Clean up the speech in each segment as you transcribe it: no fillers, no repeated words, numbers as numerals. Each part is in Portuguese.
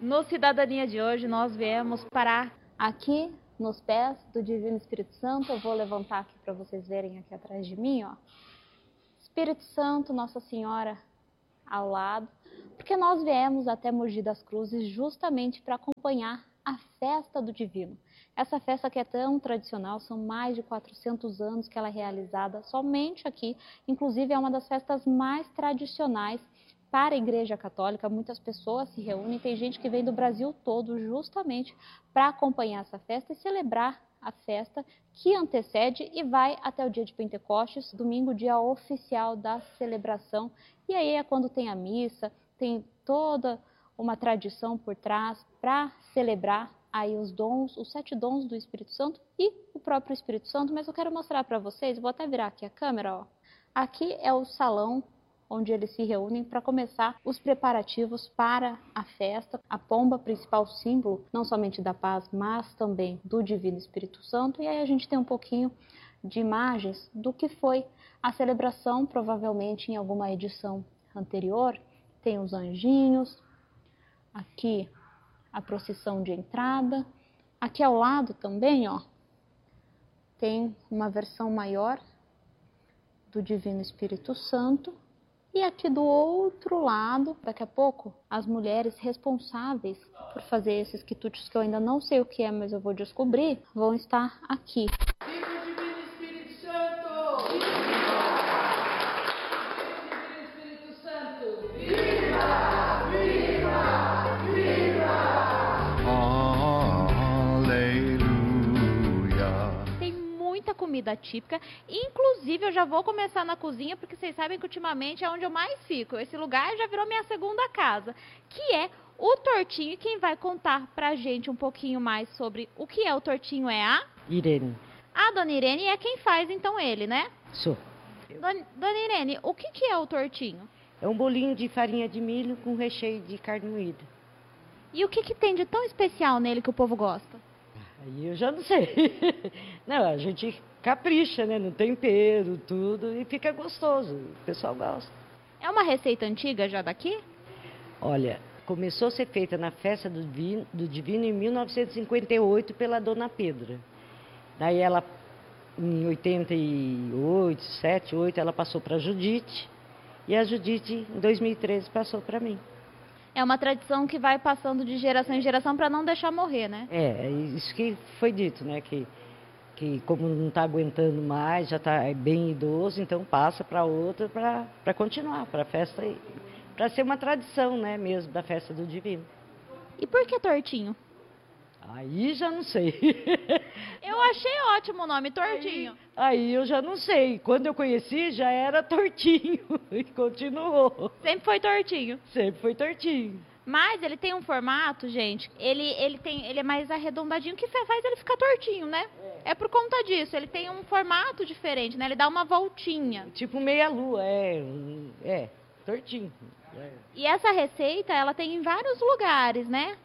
No Cidadania de hoje, nós viemos parar aqui nos pés do Divino Espírito Santo. Eu vou levantar aqui para vocês verem aqui atrás de mim, ó. Espírito Santo, Nossa Senhora ao lado, porque nós viemos até Mogi das Cruzes justamente para acompanhar a festa do Divino. Essa festa que é tão tradicional, são mais de 400 anos que ela é realizada somente aqui, inclusive é uma das festas mais tradicionais para a Igreja Católica. Muitas pessoas se reúnem, tem gente que vem do Brasil todo justamente para acompanhar essa festa e celebrar a festa que antecede e vai até o dia de Pentecostes, domingo, dia oficial da celebração. E aí é quando tem a missa, tem toda uma tradição por trás para celebrar aí os dons, os 7 dons do Espírito Santo e o próprio Espírito Santo. Mas eu quero mostrar para vocês, vou até virar aqui a câmera, ó. Aqui é o salão onde eles se reúnem para começar os preparativos para a festa. A pomba, principal símbolo, não somente da paz, mas também do Divino Espírito Santo. E aí a gente tem um pouquinho de imagens do que foi a celebração, provavelmente em alguma edição anterior. Tem os anjinhos, aqui a procissão de entrada. Aqui ao lado também, ó, tem uma versão maior do Divino Espírito Santo. E aqui do outro lado, daqui a pouco, as mulheres responsáveis por fazer esses quitutes, que eu ainda não sei o que é, mas eu vou descobrir, vão estar aqui. Viva o Divino Espírito Santo! Viva! Viva o Divino Espírito Santo! Viva! Viva! Viva! Aleluia! Tem muita comida típica, inclusive eu já vou começar na cozinha, porque vocês sabem que ultimamente é onde eu mais fico. Esse lugar já virou minha segunda casa, que é o tortinho. E quem vai contar pra gente um pouquinho mais sobre o que é o tortinho é a Irene. A dona Irene é quem faz então ele, né? Sou. Dona Irene, o que é o tortinho? É um bolinho de farinha de milho com recheio de carne moída. E o que tem de tão especial nele que o povo gosta? Aí eu já não sei. Não, a gente capricha, né, no tempero, tudo, e fica gostoso. O pessoal gosta. É uma receita antiga já daqui? Olha, começou a ser feita na festa do Divino em 1958 pela Dona Pedra. Daí ela, em 88, 7, 8, ela passou para a Judite. E a Judite, em 2013, passou para mim. É uma tradição que vai passando de geração em geração para não deixar morrer, né? É isso que foi dito, né? Que como não está aguentando mais, já está bem idoso, então passa para outra para continuar, para a festa, para ser uma tradição, né, mesmo, da festa do Divino. E por que tortinho? Aí já não sei. Eu achei ótimo o nome, tortinho. Aí eu já não sei. Quando eu conheci, já era tortinho e continuou. Sempre foi tortinho. Sempre foi tortinho. Mas ele tem um formato, gente, ele é mais arredondadinho, que faz ele ficar tortinho, né? É por conta disso, ele tem um formato diferente, né? Ele dá uma voltinha. Tipo meia-lua, tortinho. E essa receita, ela tem em vários lugares, né?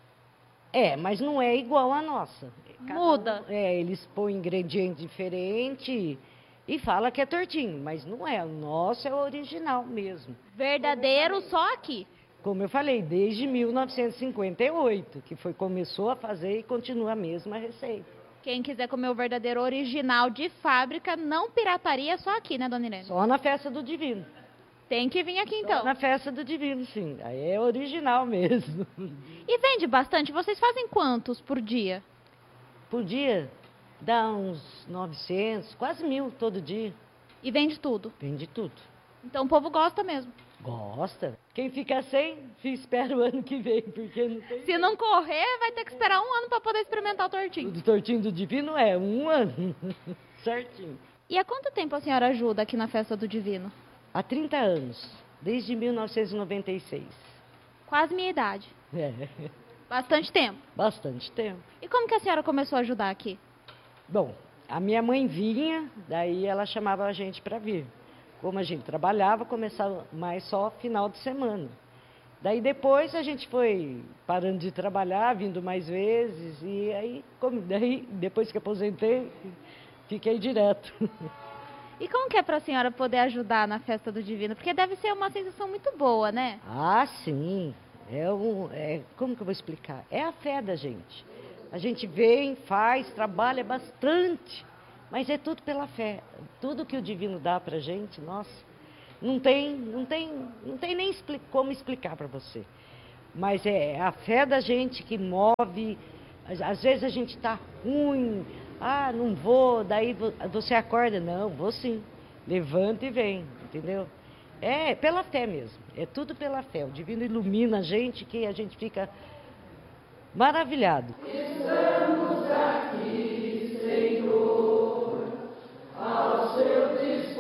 Mas não é igual a nossa. Muda. Eles põem ingrediente diferente e fala que é tortinho, mas não é. O nosso é o original mesmo. Verdadeiro só aqui. Como eu falei, desde 1958, que começou a fazer e continua a mesma receita. Quem quiser comer o verdadeiro original de fábrica, não pirataria, só aqui, né, dona Irene? Só na festa do Divino. Tem que vir aqui, então. Só na festa do Divino, sim. Aí é original mesmo. E vende bastante? Vocês fazem quantos por dia? Por dia, dá uns 900, quase 1.000 todo dia. E vende tudo? Vende tudo. Então o povo gosta mesmo. Gosta. Quem fica sem, espera o ano que vem, porque não tem... Se não correr, vai ter que esperar um ano para poder experimentar o tortinho. O tortinho do Divino é 1 ano. Certinho. E há quanto tempo a senhora ajuda aqui na festa do Divino? Há 30 anos, desde 1996. Quase minha idade. Bastante tempo. Bastante tempo. E como que a senhora começou a ajudar aqui? Bom, a minha mãe vinha, daí ela chamava a gente para vir. Como a gente trabalhava, começava mais só final de semana. Daí depois a gente foi parando de trabalhar, vindo mais vezes, e aí depois que aposentei, fiquei direto. E como que é para a senhora poder ajudar na festa do Divino? Porque deve ser uma sensação muito boa, né? Ah, sim. Como que eu vou explicar? É a fé da gente. A gente vem, faz, trabalha bastante, mas é tudo pela fé. Tudo que o divino dá pra gente, nossa, não tem nem como explicar para você. Mas é a fé da gente que move. Às vezes a gente tá ruim, não vou, daí você acorda, não, vou sim. Levanta e vem, entendeu? É pela fé mesmo, é tudo pela fé. O divino ilumina a gente que a gente fica maravilhado. Estamos aqui, Senhor, ao seu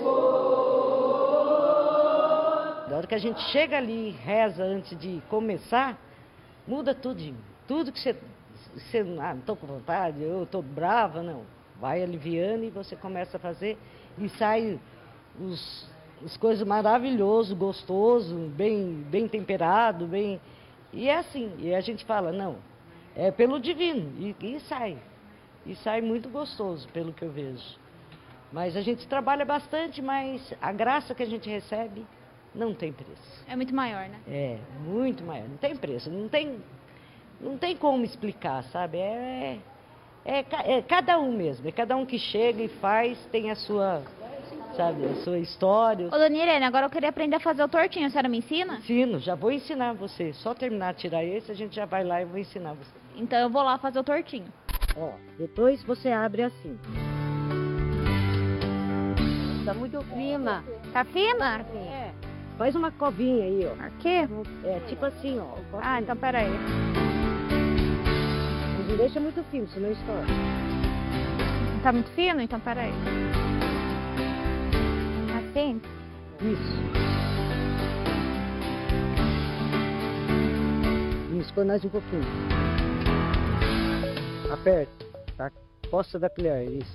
dispor. Na hora que a gente chega ali e reza antes de começar, muda tudinho. Tudo que você não estou com vontade, eu estou brava, não. Vai aliviando e você começa a fazer e sai as coisas maravilhosas, gostoso, bem temperado, bem... E é assim, e a gente fala, não, é pelo divino, e sai. E sai muito gostoso, pelo que eu vejo. Mas a gente trabalha bastante, mas a graça que a gente recebe não tem preço. É muito maior, né? É, muito maior, não tem preço, não tem como explicar, sabe? É cada um mesmo, é cada um que chega e faz, tem a sua... sabe, a sua história. Ô, dona Irene, agora eu queria aprender a fazer o tortinho. A senhora me ensina? Ensino, já vou ensinar você. Só terminar de tirar esse, a gente já vai lá e vou ensinar você. Então eu vou lá fazer o tortinho. Ó, depois você abre assim. Tá muito fina. Tá fina? É. Faz uma covinha aí, ó. Aqui? É, tipo assim, ó. Ah, então peraí. Não deixa muito fino, senão estoura. Tá muito fino? Então peraí. Assim? Isso. Isso, põe mais um pouquinho. Aperta, tá? Costa da colher, isso.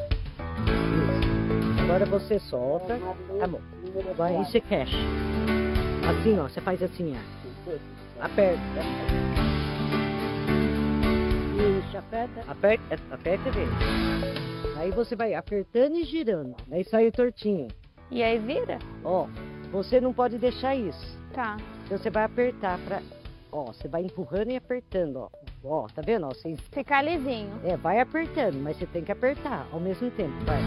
Agora você solta. Tá bom. Agora aí você fecha. Assim, ó, você faz assim, ó. Aperta. Isso, aperta. Aperta bem. Aí você vai apertando e girando. Aí sai o tortinho. E aí vira? Ó, você não pode deixar isso. Tá. Então você vai apertar pra... Ó, você vai empurrando e apertando, ó. Ó, tá vendo? Ó, você... Ficar lisinho. É, vai apertando, mas você tem que apertar ao mesmo tempo, vai.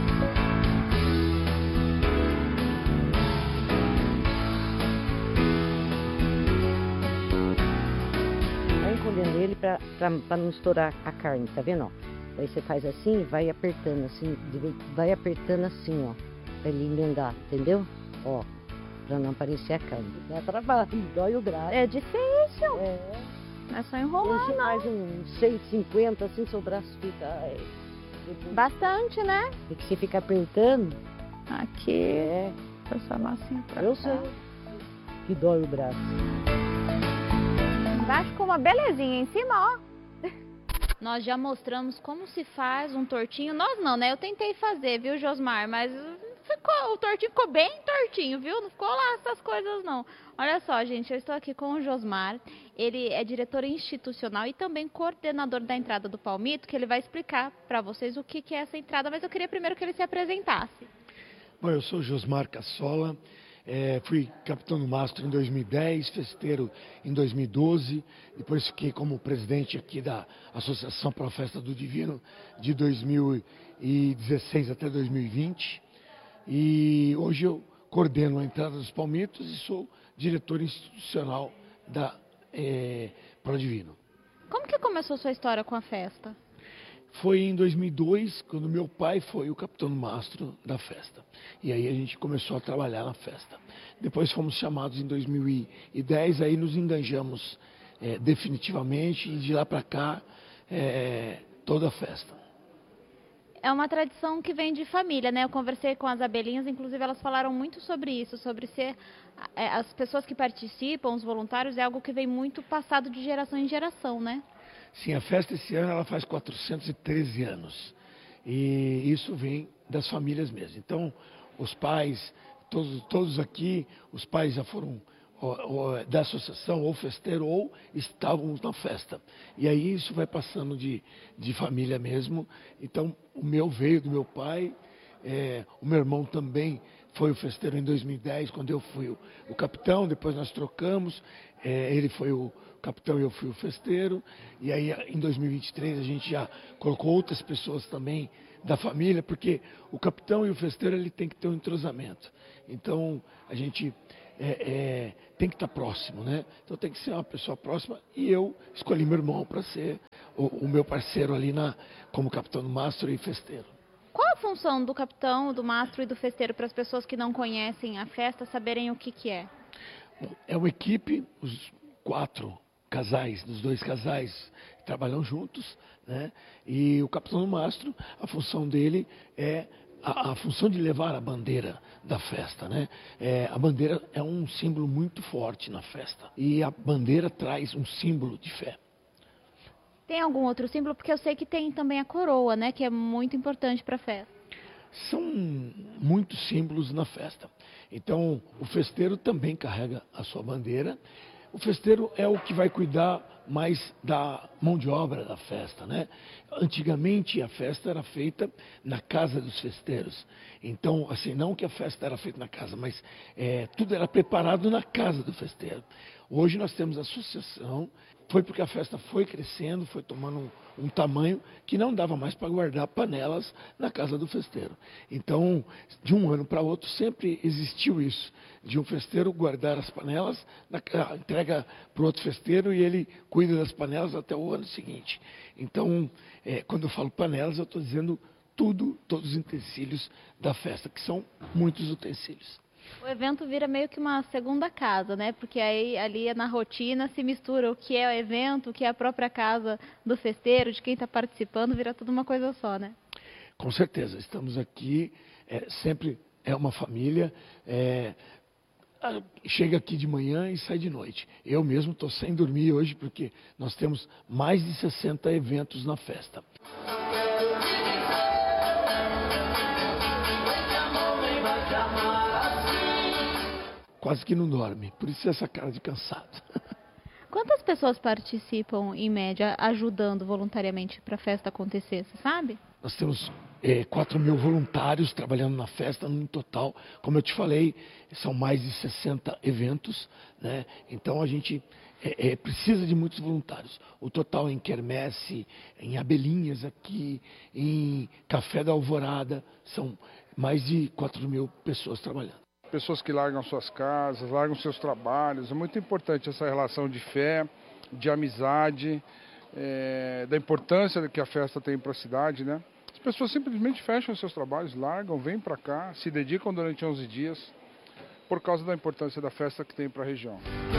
Vai encolhendo ele pra não estourar a carne, tá vendo? Ó? Aí você faz assim, vai apertando assim, ó. Pra ele emendar, entendeu? Ó, pra não aparecer a carne. Dá trabalho, dói o braço. É difícil. É. Não é só enrolar, Você não. faz um 6,50, assim, seu braço fica... Bastante, né? Tem que você fica apertando. Aqui. É, Essa massinha pra eu cá. sei que dói o braço. Embaixo com uma belezinha, em cima, ó. Nós já mostramos como se faz um tortinho. Nós não, né? Eu tentei fazer, viu, Josmar? Mas o tortinho ficou bem tortinho, viu? Não ficou lá essas coisas, não. Olha só, gente, eu estou aqui com o Josmar. Ele é diretor institucional e também coordenador da entrada do Palmito, que ele vai explicar para vocês o que é essa entrada. Mas eu queria primeiro que ele se apresentasse. Bom, eu sou Josmar Cassola. Fui capitão do mastro em 2010, festeiro em 2012, depois fiquei como presidente aqui da Associação para a Festa do Divino de 2016 até 2020 e hoje eu coordeno a entrada dos palmitos e sou diretor institucional da Pro Divino. Como que começou sua história com a festa? Foi em 2002, quando meu pai foi o capitão do mastro da festa. E aí a gente começou a trabalhar na festa. Depois fomos chamados em 2010, aí nos enganjamos definitivamente e de lá para cá toda a festa. É uma tradição que vem de família, né? Eu conversei com as abelhinhas, inclusive elas falaram muito sobre isso, sobre ser as pessoas que participam, os voluntários, é algo que vem muito passado de geração em geração, né? Sim, a festa esse ano ela faz 413 anos e isso vem das famílias mesmo. Então, os pais, todos aqui, os pais já foram da associação ou festeiro ou estávamos na festa. E aí isso vai passando de família mesmo. Então, o meu veio do meu pai, o meu irmão também foi o festeiro em 2010, quando eu fui o capitão, depois nós trocamos, ele foi o capitão e eu fui o festeiro, e aí em 2023 a gente já colocou outras pessoas também da família, porque o capitão e o festeiro ele tem que ter um entrosamento. Então a gente tem que estar próximo, né? Então tem que ser uma pessoa próxima, e eu escolhi meu irmão para ser o meu parceiro ali como capitão do mastro e festeiro. Qual a função do capitão, do mastro e do festeiro para as pessoas que não conhecem a festa saberem o que é? É uma equipe, os 4 casais, dos 2 casais trabalham juntos, né? E o capitão do mastro, a função dele é a função de levar a bandeira da festa, né? A bandeira é um símbolo muito forte na festa, e a bandeira traz um símbolo de fé. Tem algum outro símbolo? Porque eu sei que tem também a coroa, né? Que é muito importante para a festa. São muitos símbolos na festa. Então, o festeiro também carrega a sua bandeira. O festeiro é o que vai cuidar mais da mão de obra da festa, né? Antigamente a festa era feita na casa dos festeiros. Então, assim, não que a festa era feita na casa, mas tudo era preparado na casa do festeiro. Hoje nós temos a associação, foi porque a festa foi crescendo, foi tomando um tamanho que não dava mais para guardar panelas na casa do festeiro. Então, de um ano para outro, sempre existiu isso, de um festeiro guardar as panelas, entrega para o outro festeiro e ele cuida das panelas até o ano seguinte. Então, quando eu falo panelas, eu estou dizendo todos os utensílios da festa, que são muitos utensílios. O evento vira meio que uma segunda casa, né? Porque aí ali na rotina se mistura o que é o evento, o que é a própria casa do festeiro, de quem está participando, vira tudo uma coisa só, né? Com certeza, estamos aqui, sempre é uma família, chega aqui de manhã e sai de noite. Eu mesmo estou sem dormir hoje porque nós temos mais de 60 eventos na festa. Quase que não dorme, por isso essa cara de cansado. Quantas pessoas participam, em média, ajudando voluntariamente para a festa acontecer, você sabe? Nós temos 4.000 voluntários trabalhando na festa, no total, como eu te falei, são mais de 60 eventos, né? Então a gente precisa de muitos voluntários. O total em quermesse, em Abelhinhas aqui, em Café da Alvorada, são mais de 4.000 pessoas trabalhando. Pessoas que largam suas casas, largam seus trabalhos. É muito importante essa relação de fé, de amizade, da importância que a festa tem para a cidade, né? As pessoas simplesmente fecham seus trabalhos, largam, vêm para cá, se dedicam durante 11 dias, por causa da importância da festa que tem para a região.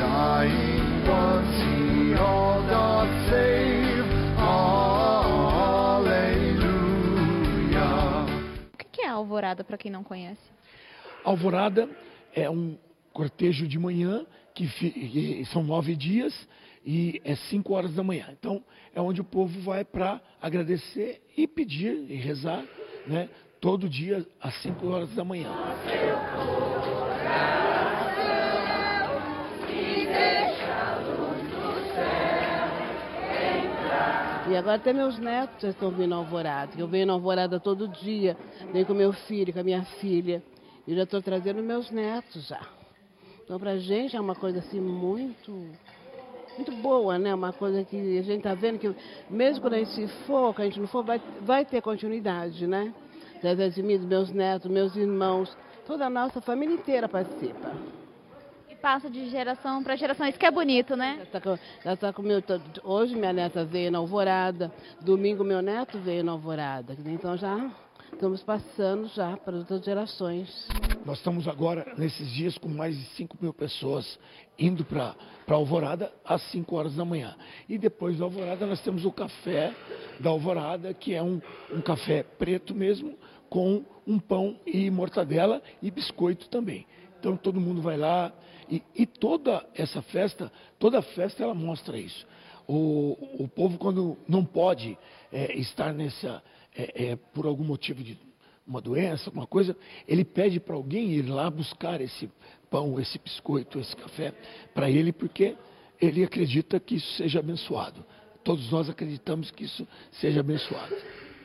O que é a Alvorada, para quem não conhece? Alvorada é um cortejo de manhã, que são 9 dias e é 5 horas da manhã. Então, é onde o povo vai para agradecer e pedir e rezar, né, todo dia às 5 horas da manhã. E agora até meus netos já estão vindo à Alvorada. Eu venho na Alvorada todo dia, venho com meu filho, com a minha filha. E já estou trazendo meus netos já. Então, para a gente é uma coisa assim muito boa, né? Uma coisa que a gente está vendo que mesmo quando a gente se for, que a gente não for, vai ter continuidade, né? Através de mim, dos meus netos, meus irmãos, toda a nossa família inteira participa. E passa de geração para geração, isso que é bonito, né? Já tá com hoje minha neta veio na Alvorada, domingo meu neto veio na Alvorada. Então já estamos passando já para outras gerações. Nós estamos agora, nesses dias, com mais de 5.000 pessoas indo para Alvorada às 5 horas da manhã. E depois da Alvorada nós temos o café da Alvorada, que é um café preto mesmo, com um pão e mortadela e biscoito também. Então todo mundo vai lá e toda essa festa, toda festa ela mostra isso. O povo, quando não pode estar nessa... por algum motivo de uma doença, alguma coisa, ele pede para alguém ir lá buscar esse pão, esse biscoito, esse café para ele, porque ele acredita que isso seja abençoado. Todos nós acreditamos que isso seja abençoado.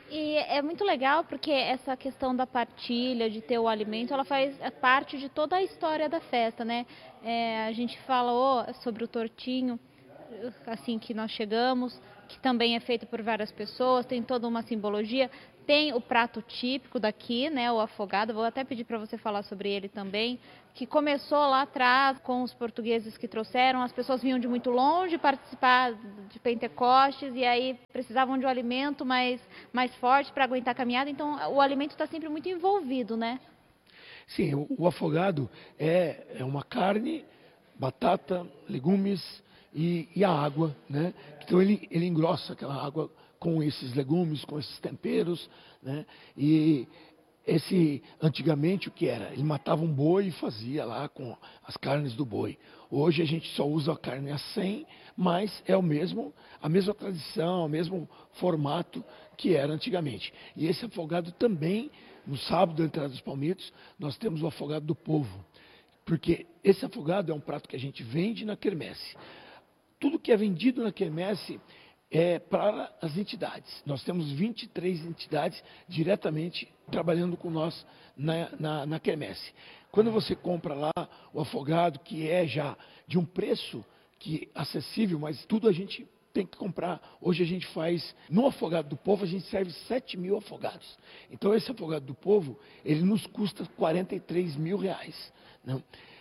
E é muito legal porque essa questão da partilha, de ter o alimento, ela faz parte de toda a história da festa, né? A gente falou sobre o tortinho, assim que nós chegamos, que também é feito por várias pessoas, tem toda uma simbologia. Tem o prato típico daqui, né, o afogado, vou até pedir para você falar sobre ele também, que começou lá atrás com os portugueses que trouxeram, as pessoas vinham de muito longe participar de Pentecostes e aí precisavam de um alimento mais forte para aguentar a caminhada, então o alimento está sempre muito envolvido, né? Sim, o afogado é uma carne, batata, legumes e a água, né? Então ele engrossa aquela água com esses legumes, com esses temperos, né? E antigamente o que era? Ele matava um boi e fazia lá com as carnes do boi. Hoje a gente só usa a carne a 100, mas é a mesma tradição, o mesmo formato que era antigamente. E esse afogado também, no sábado da entrada dos palmitos, nós temos o afogado do povo. Porque esse afogado é um prato que a gente vende na quermesse. Tudo que é vendido na quermesse é para as entidades. Nós temos 23 entidades diretamente trabalhando com nós na quermesse. Quando você compra lá o afogado, que é já de um preço acessível, mas tudo a gente tem que comprar. Hoje a gente faz, no afogado do povo, a gente serve 7 mil afogados. Então esse afogado do povo, ele nos custa R$43 mil. Né?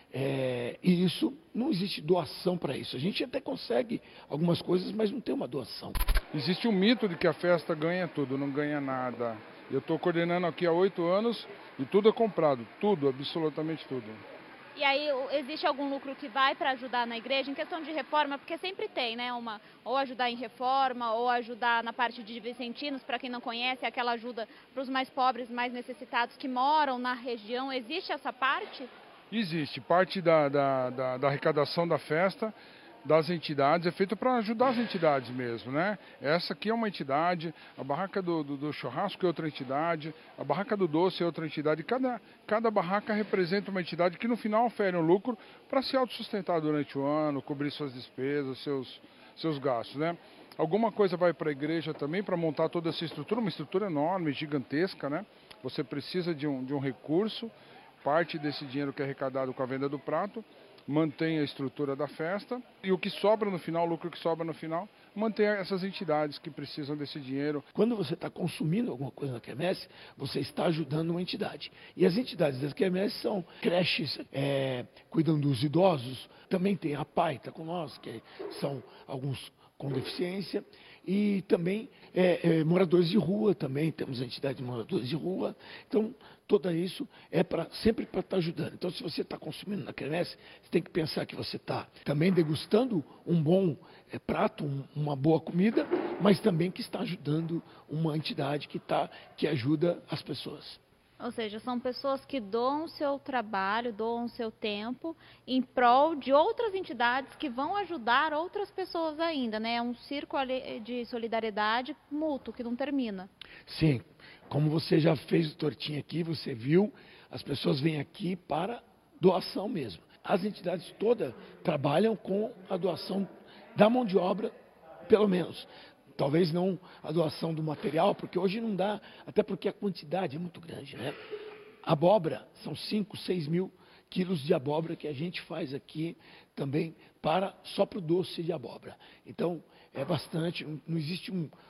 E isso, não existe doação para isso. A gente até consegue algumas coisas, mas não tem uma doação. Existe um mito de que a festa ganha tudo, não ganha nada. Eu estou coordenando aqui há 8 anos e tudo é comprado, tudo, absolutamente tudo. E aí existe algum lucro que vai para ajudar na igreja em questão de reforma? Porque sempre tem, né? Ou ajudar em reforma, ou ajudar na parte de vicentinos, para quem não conhece, aquela ajuda para os mais pobres, mais necessitados que moram na região. Existe essa parte? Existe. Parte da arrecadação da festa, das entidades, é feita para ajudar as entidades mesmo, né? Essa aqui é uma entidade, a barraca do churrasco é outra entidade, a barraca do doce é outra entidade. Cada barraca representa uma entidade que no final oferece um lucro para se autossustentar durante o ano, cobrir suas despesas, seus gastos, né? Alguma coisa vai para a igreja também para montar toda essa estrutura, uma estrutura enorme, gigantesca, né? Você precisa de um recurso. Parte desse dinheiro que é arrecadado com a venda do prato mantém a estrutura da festa e o que sobra no final, o lucro que sobra no final, mantém essas entidades que precisam desse dinheiro. Quando você está consumindo alguma coisa na quermesse, você está ajudando uma entidade. E as entidades das quermesse são creches, cuidam dos idosos, também tem a PAI, está com nós, que são alguns com deficiência, e também moradores de rua, também temos a entidade de moradores de rua. Então, tudo isso é sempre para estar ajudando. Então, se você está consumindo na quermesse, você tem que pensar que você está também degustando um bom prato, uma boa comida, mas também que está ajudando uma entidade que ajuda as pessoas. Ou seja, são pessoas que doam o seu trabalho, doam o seu tempo em prol de outras entidades que vão ajudar outras pessoas ainda, né? É um círculo de solidariedade mútuo que não termina. Sim, como você já fez o tortinho aqui, você viu, as pessoas vêm aqui para doação mesmo. As entidades todas trabalham com a doação da mão de obra, pelo menos. Talvez não a doação do material, porque hoje não dá, até porque a quantidade é muito grande, né? Abóbora, são 5, 6 mil quilos de abóbora que a gente faz aqui também só para o doce de abóbora. Então, é bastante, não existe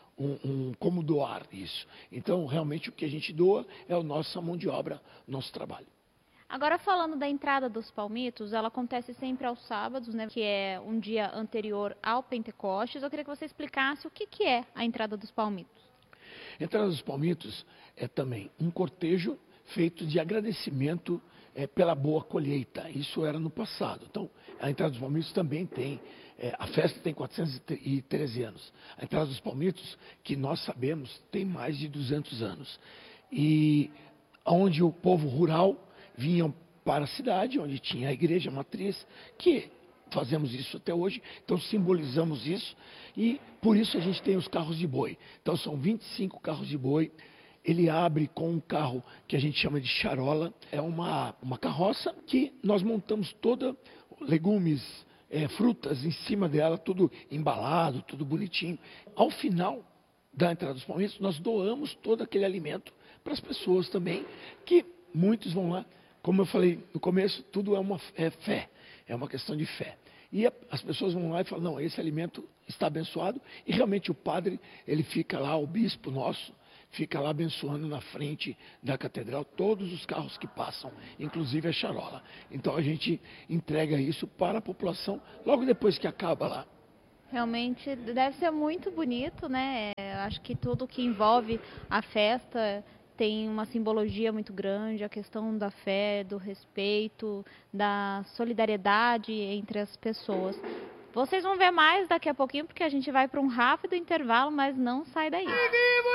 como doar isso. Então, realmente o que a gente doa é a nossa mão de obra, nosso trabalho. Agora, falando da entrada dos palmitos, ela acontece sempre aos sábados, né, que é um dia anterior ao Pentecostes. Eu queria que você explicasse o que é a entrada dos palmitos. A entrada dos palmitos é também um cortejo feito de agradecimento pela boa colheita. Isso era no passado. Então, a entrada dos palmitos também tem, a festa tem 413 anos. A entrada dos palmitos, que nós sabemos, tem mais de 200 anos. E onde o povo rural vinham para a cidade, onde tinha a igreja matriz, que fazemos isso até hoje, então simbolizamos isso, e por isso a gente tem os carros de boi. Então são 25 carros de boi, ele abre com um carro que a gente chama de charola, é uma carroça que nós montamos toda, legumes, frutas em cima dela, tudo embalado, tudo bonitinho. Ao final da entrada dos palmitos, nós doamos todo aquele alimento para as pessoas também, que muitos vão lá. Como eu falei no começo, tudo é fé, é uma questão de fé. E as pessoas vão lá e falam, não, esse alimento está abençoado, e realmente o padre, ele fica lá, o bispo nosso, fica lá abençoando na frente da catedral todos os carros que passam, inclusive a charola. Então a gente entrega isso para a população logo depois que acaba lá. Realmente deve ser muito bonito, né? Acho que tudo que envolve a festa tem uma simbologia muito grande, a questão da fé, do respeito, da solidariedade entre as pessoas. Vocês vão ver mais daqui a pouquinho, porque a gente vai para um rápido intervalo, mas não sai daí.